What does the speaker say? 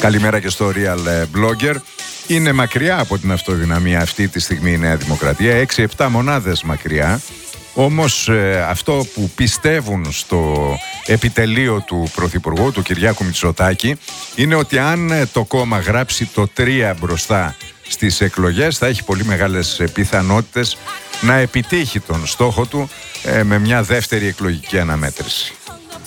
Καλημέρα και στο Real Blogger. Είναι μακριά από την αυτοδυναμία αυτή τη στιγμή η Νέα Δημοκρατία, 6-7 μονάδες μακριά. Όμως αυτό που πιστεύουν στο επιτελείο του Πρωθυπουργού, του Κυριάκου Μητσοτάκη, είναι ότι αν το κόμμα γράψει το 3 μπροστά στις εκλογές, θα έχει πολύ μεγάλες πιθανότητες να επιτύχει τον στόχο του με μια δεύτερη εκλογική αναμέτρηση.